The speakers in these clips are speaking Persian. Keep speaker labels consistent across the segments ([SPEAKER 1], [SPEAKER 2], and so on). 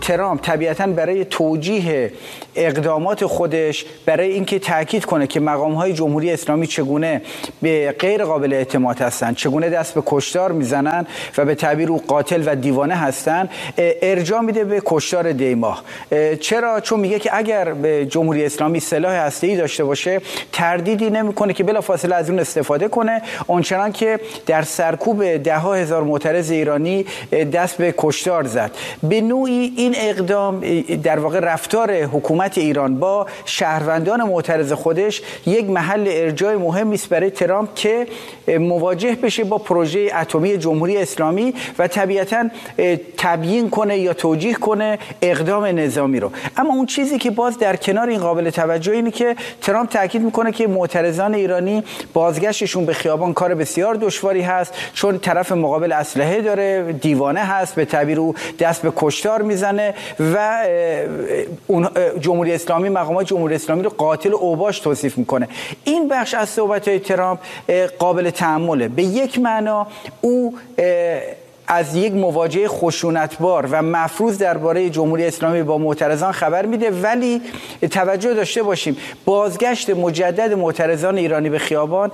[SPEAKER 1] ترامپ طبیعتاً برای توجیه اقدامات خودش، برای اینکه تاکید کنه که مقام‌های جمهوری اسلامی چگونه به غیر قابل اعتماد هستند، چگونه دست به کشتار میزنن و به تعبیر او قاتل و دیوانه هستند، ارجاع میده به کشتار دیماه. چرا؟ چون میگه که اگر به جمهوری اسلامی سلاح هسته‌ای داشته باشه تردیدی نمیکنه که بلافاصله از اون استفاده کنه، اونچنان که در سرکوب ده‌ها هزار معترض ایرانی دست به کشتار زد. به نوعی این اقدام در واقع رفتار حکومت ایران با شهروندان معترض خودش یک محل ارجاع مهمی است برای ترامپ که مواجه بشه با پروژه اتمی جمهوری اسلامی و طبیعتاً تبیین کنه یا توجیه کنه اقدام نظامی رو. اما اون چیزی که باز در کنار این قابل توجه اینه که ترامپ تاکید میکنه که معترضان ایرانی بازگشتشون به خیابان کار بسیار دشواری هست، چون طرف مقابل اسلحه داره، دیوانه هست، به تعبیر او دست به کشتار میزنه و اون جمهوری اسلامی، مقامات جمهوری اسلامی رو قاتل و اوباش توصیف میکنه. این بخش از صحبت‌های ترامپ قابل تأمله. به یک معنا او از یک مواجهه خشونتبار و مفروض درباره جمهوری اسلامی با معترضان خبر میده، ولی توجه داشته باشیم بازگشت مجدد معترضان ایرانی به خیابان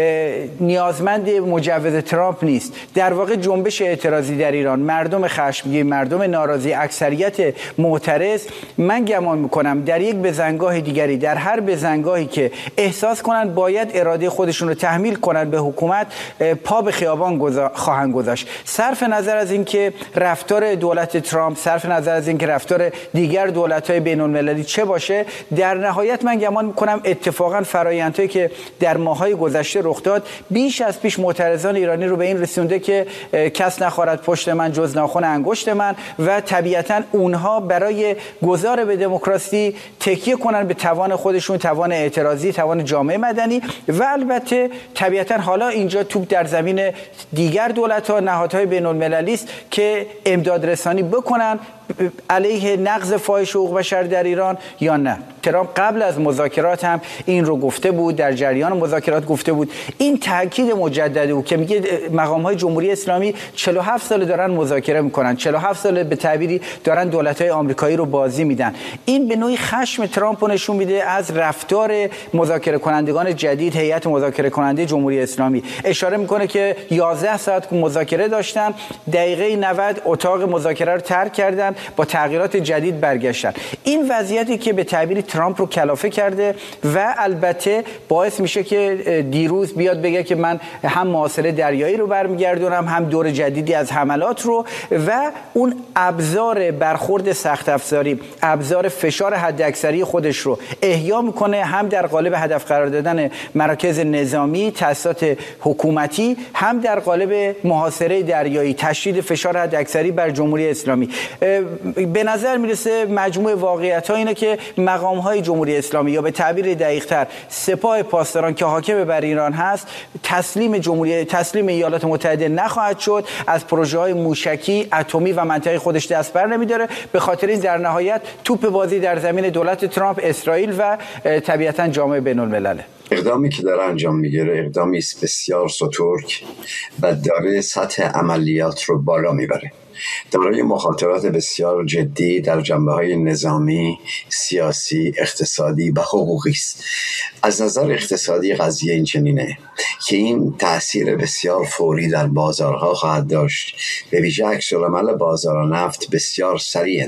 [SPEAKER 1] نیازمند مجوز ترامپ نیست. در واقع جنبش اعتراضی در ایران، مردم خشمگین، مردم ناراضی، اکثریت معترض، من گمان میکنم در یک بزنگاه دیگری، در هر بزنگاهی که احساس کنن باید اراده خودشون رو تحمیل کنن به حکومت، پا به خیابان خواهند گذاشت. صرف نظر از اینکه رفتار دولت ترامپ، صرف نظر از اینکه رفتار دیگر دولت‌های بین‌المللی چه باشه، در نهایت من گمان می‌کنم اتفاقاً فرآیندهایی که در ماه‌های گذشته رخ داد بیش از پیش معترضان ایرانی رو به این رسونده که کس نخواهد پشت من جز ناخن انگشت من و طبیعتاً اونها برای گذار به دموکراسی تکیه کنن به توان خودشون، توان اعتراضی، توان جامعه مدنی و البته طبیعتاً حالا اینجا توپ در زمین دیگر دولت‌ها، نهادهای بین‌المللی است که امداد رسانی بکنن علیه نقض فاحش حقوق بشر در ایران یا نه. ترامپ قبل از مذاکرات هم این رو گفته بود، در جریان مذاکرات گفته بود. این تاکید مجدد او که میگه مقام‌های جمهوری اسلامی 47 سال دارن مذاکره میکنن، 47 سال به تعبیری دارن دولت‌های آمریکایی رو بازی میدن. این به نوعی خشم ترامپ رو نشون میده از رفتار مذاکره کنندگان جدید، هیئت مذاکره کننده جمهوری اسلامی. اشاره میکنه که 11 ساعت مذاکره داشتن، دقیقه 90 اتاق مذاکره رو ترک کردن، با تغییرات جدید برگشتن. این وضعیتی که به تعبیر ترامپ رو کلافه کرده و البته باعث میشه که دیروز بیاد بگه که من هم محاصره دریایی رو برمیگردونم، هم دور جدیدی از حملات رو، و اون ابزار برخورد سخت افزاری، ابزار فشار حداکثری خودش رو احیا میکنه، هم در قالب هدف قرار دادن مراکز نظامی، تأسیسات حکومتی، هم در قالب محاصره دریایی، تشدید فشار حداکثری بر جمهوری اسلامی. به نظر میرسه مجموع واقعیت‌ها اینه که مقام‌های جمهوری اسلامی یا به تعبیر دقیق‌تر سپاه پاسداران که حاکم بر ایران هست تسلیم ایالات متحده نخواهد شد، از پروژه‌های موشکی، اتمی و منطقه خودش دست بر نمی‌داره. به خاطر این در نهایت توپ بازی در زمین دولت ترامپ، اسرائیل و طبیعتاً جامعه بین‌الملله.
[SPEAKER 2] اقدامی که داره انجام میگیره اقدامی است بسیار سترگ و داره سطح عملیات رو بالا میبره. دارای مخاطرات بسیار جدی در جنبه‌های نظامی، سیاسی، اقتصادی و حقوقی است. از نظر اقتصادی قضیه این چنینه که این تأثیر بسیار فوری در بازارها خواهد داشت. به ویژه عکس‌العمل بازار نفت بسیار سریع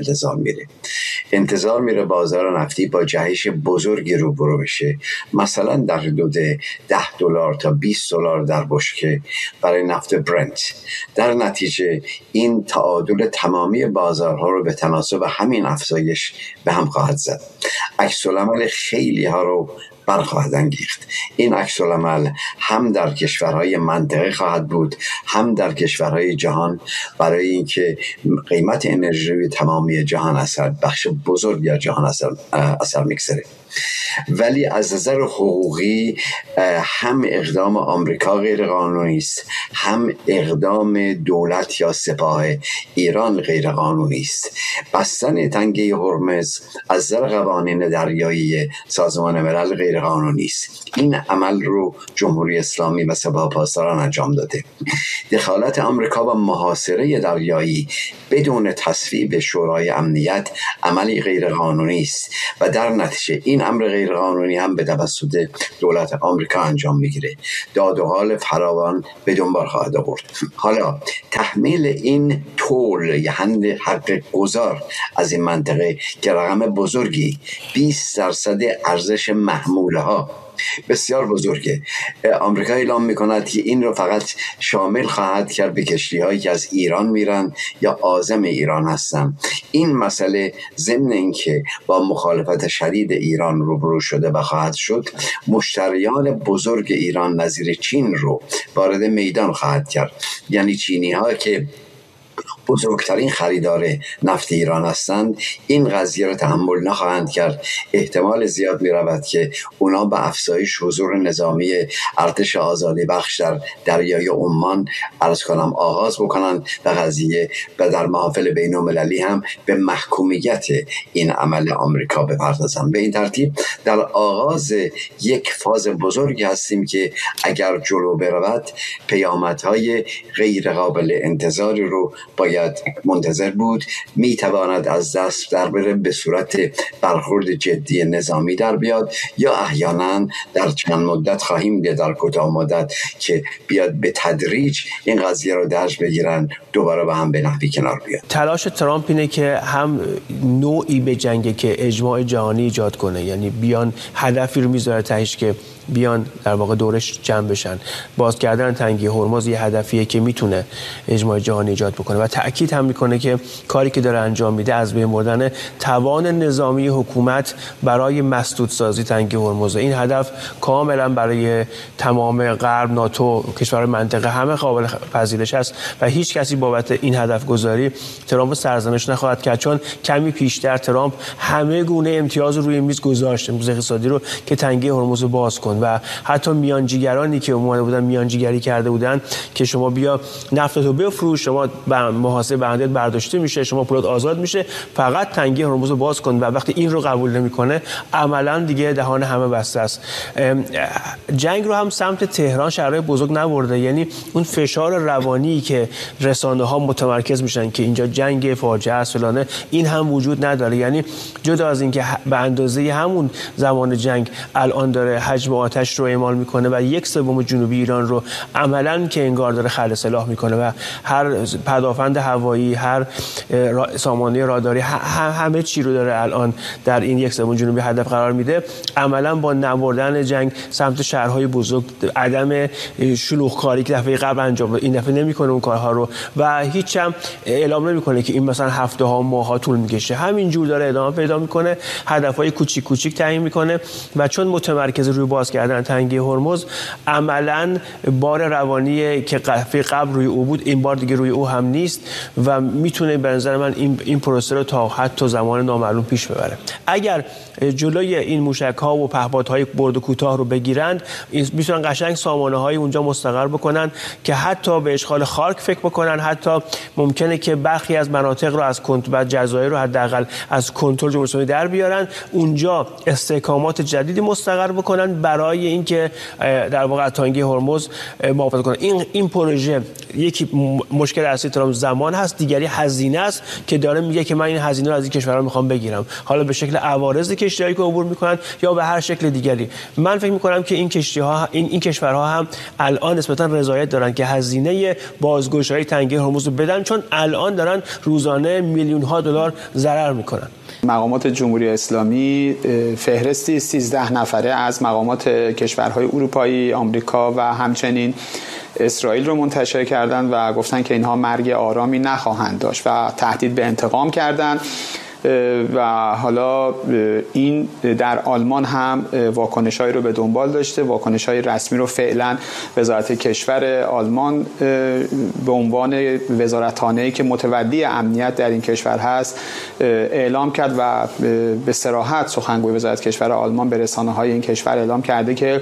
[SPEAKER 2] انتظار میره بازار نفتی با جهش بزرگی روبرو بشه، مثلا در حدود $10 تا $20 در بشکه برای نفت برنت. در نتیجه این تعادل تمامی بازارها رو به تناسب همین افزایش به هم خواهد زد. عکس‌العمل خیلی ها رو برخواهد انگیخت. این عکس‌العمل هم در کشورهای منطقه خواهد بود، هم در کشورهای جهان، برای اینکه قیمت انرژی روی تمامی جهان بخش بزرگی از جهان اثر میگذاره. ولی از نظر حقوقی هم اقدام آمریکا غیر قانونی است، هم اقدام دولت یا سپاه ایران غیر قانونی است. بستن تنگه هرمز از نظر قوانین دریایی سازمان ملل غیر غیرقانونی است. این عمل رو جمهوری اسلامی و سپاهپاسداران انجام داده. دخالت آمریکا و محاصره دریایی بدون تصویب شورای امنیت عملی غیرقانونی است و در نتیجه این امر غیرقانونی هم به توسط دولت آمریکا انجام میگیره. داد و حال فراوان به دنبال خواهد آورد. حالا تحمیل این طول یهند حق گذار از این منطقه که رقم بزرگی 20% ارزش محموله ها بسیار بزرگه. آمریکا اعلام میکند که این رو فقط شامل خواهد کرد به کشتی هایی که از ایران میرن یا عازم ایران هستن. این مسئله ضمن اینکه با مخالفت شدید ایران روبرو شده و خواهد شد، مشتریان بزرگ ایران نظیر چین رو وارد میدان خواهد کرد. یعنی چینی ها که بزرگترین خریدار نفت ایران هستند این قضیه را تحمل نخواهند کرد. احتمال زیاد می رود که اونا به افزایش حضور نظامی ارتش آزادی بخش در دریای عمان آغاز بکنند و قضیه و در محافل بین المللی هم به محکومیت این عمل آمریکا بپردازند. به این ترتیب در آغاز یک فاز بزرگی هستیم که اگر جلو برود پیامدهای غیر قابل انتظاری رو باید منتظر بود. میتواند از دست در بره به صورت برخورد جدی نظامی در بیاد یا احیانا در چند مدت خواهیم دید در کوتاه مدت که بیاد به تدریج این قضیه رو درج بگیرن دوباره با هم به نحوی کنار بیاد.
[SPEAKER 3] تلاش ترامپ اینه که هم نوعی به جنگه که اجماع جهانی ایجاد کنه، یعنی بیان هدفی رو میذاره تهش که بیان در واقع دورش جمع بشن. باز کردن تنگه هرمز یه هدفیه که میتونه اجماع جهانی ایجاد بکنه و تأکید هم میکنه که کاری که داره انجام میده از بین بردن توان نظامی حکومت برای مسدودسازی تنگه هرمز. این هدف کاملا برای تمام غرب، ناتو، کشورهای منطقه همه قابل پذیرش است و هیچ کسی بابت این هدف گذاری ترامپ سرزنش نخواهد کرد، چون کمی پیشتر ترامپ همه گونه امتیاز روی میز گذاشت، امتیاز اقتصادی رو که تنگه هرمز رو باز کن و حتی میانجیگرانی که اومده بودن میانجیگری کرده بودن که شما بیا نفتتو بفروش، شما محاسبه بندت برداشته میشه، شما پولات آزاد میشه، فقط تنگه هرمز رو باز کن و وقتی این رو قبول نمیکنه عملا دیگه دهان همه بسته است. جنگ رو هم سمت تهران شهرهای بزرگ نبرده، یعنی اون فشار روانی که رسانه ها متمرکز میشن که اینجا جنگ فاجعه است فلانه، این هم وجود نداره. یعنی جدا از اینکه به اندازه همون زمان جنگ الان داره حجم آتش رو اعمال میکنه و 1/3 جنوبی ایران رو عملاً که انگار داره خلع سلاح میکنه و هر پدافند هوایی، هر سامانه راداری، همه چی رو داره الان در این 1/3 جنوبی هدف قرار میده. عملاً با نبردن جنگ سمت شهرهای بزرگ، عدم شلوغکاری که دفعه قبل انجام داد این دفعه نمیکنه اون کارها رو و هیچ هم اعلام نمیکنه که این مثلا هفته ها ماها طول میکشه، همینجور داره ادامه پیدا میکنه، هدفهای کوچیک کوچیک تعیین میکنه و چون متمرکز روی باز کردن تنگه هرمز عملاً بار روانی که قبل روی او بود این بار دیگه روی او هم نیست و میتونه به نظر من این پروسه رو تا حتی زمان نامعلوم پیش ببره. اگر جلوی این موشک‌ها و پهپادهای برد و کوتاه رو بگیرند میتونن قشنگ سامانه‌های اونجا مستقر بکنن که حتی به اشغال خارک فکر بکنن، حتی ممکنه که برخی از مناطق رو از کنترل جزایر رو حداقل از کنترل جمهوری اسلامی در بیارن، اونجا استحکامات جدیدی مستقر بکنن برای اینکه در واقع تنگه هرمز محافظت کنن. این پروژه یکی مشکل اصلی ترامپ زمان هست، دیگری هزینه است که داره میگه که من این هزینه رو از این کشورها میخوام بگیرم، حالا به شکل عوارض کشتیایی که عبور میکنن یا به هر شکل دیگری. من فکر میکنم که این کشتی‌ها این کشورها هم الان نسبتا رضایت دارن که هزینه بازگشایی تنگه هرمز رو بدن، چون الان دارن روزانه میلیون‌ها دلار ضرر میکنن.
[SPEAKER 4] مقامات جمهوری اسلامی فهرستی 13 نفره از مقامات کشورهای اروپایی، آمریکا و همچنین اسرائیل رو منتشر کردند و گفتن که اینها مرگ آرامی نخواهند داشت و تهدید به انتقام کردند. و حالا این در آلمان هم واکنش‌هایی رو به دنبال داشته. واکنش‌های رسمی رو فعلا وزارت کشور آلمان به عنوان وزارتخانه‌ای که متولی امنیت در این کشور هست اعلام کرد و به صراحت سخنگوی وزارت کشور آلمان به رسانه‌های این کشور اعلام کرده که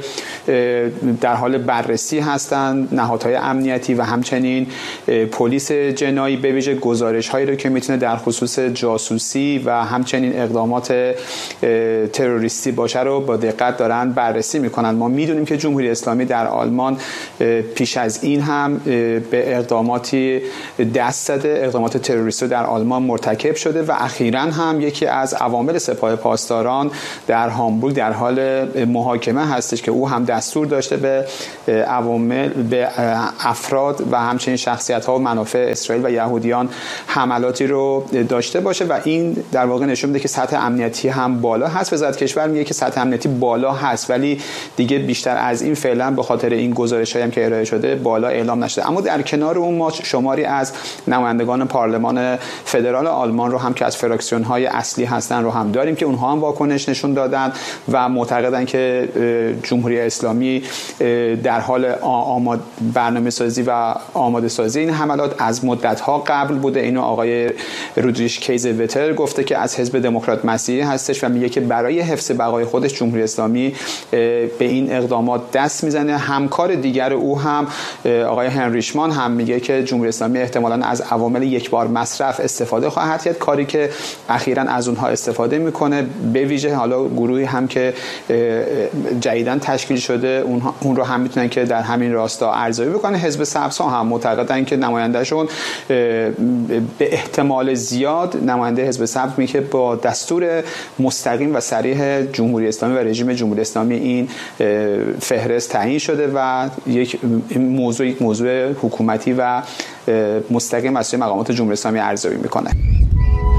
[SPEAKER 4] در حال بررسی هستند نهادهای امنیتی و همچنین پلیس جنایی به ویژه گزارش‌هایی رو که میتونه در خصوص جاسوسی انقلابی و همچنین اقدامات تروریستی باشه رو با دقت دارن بررسی میکنن. ما میدونیم که جمهوری اسلامی در آلمان پیش از این هم به اقداماتی دست زده، اقدامات تروریستی در آلمان مرتکب شده و اخیراً هم یکی از عوامل سپاه پاسداران در هامبورگ در حال محاکمه هستش که او هم دستور داشته به افراد و همچنین شخصیت‌ها و منافع اسرائیل و یهودیان حملاتی رو داشته باشه و این در واقع نشون میده که سطح امنیتی هم بالا هست. وزارت کشور میگه که سطح امنیتی بالا هست ولی دیگه بیشتر از این فعلا به خاطر این گزارش‌هایی هم که ارائه شده بالا اعلام نشده. اما در کنار اون ما شماری از نمایندگان پارلمان فدرال آلمان رو هم که از فراکسیون‌های اصلی هستن رو هم داریم که اونها هم واکنش نشون دادن و معتقدن که جمهوری اسلامی در حال برنامه‌سازی و آماده سازی این حملات از مدت‌ها قبل بوده. اینو آقای رودریش کیزوتر گفته که از حزب دموکرات مسیحی هستش و میگه که برای حفظ بقای خودش جمهوری اسلامی به این اقدامات دست میزنه. همکار دیگر او هم آقای هنریشمان هم میگه که جمهوری اسلامی احتمالاً از عوامل یک بار مصرف استفاده خواهد کرد، کاری که اخیراً از اونها استفاده میکنه. به ویژه حالا گروهی هم که جدیداً تشکیل شده اون رو هم میتونن که در همین راستا ارزیابی بکنه. حزب سبزها هم معتقدن که نمایندهشون به احتمال زیاد نماینده حزب سبز میگه با دستور مستقیم و صریح جمهوری اسلامی و رژیم جمهوری اسلامی این فهرست تعیین شده و یک موضوع حکومتی و مستقیم از مقامات جمهوری اسلامی ارزیابی میکنه.